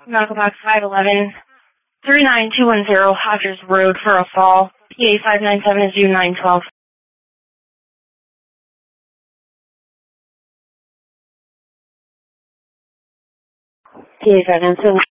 Medical Box 511, 39210 Hodges Road for a fall. PA 597 is due 912. PA 597.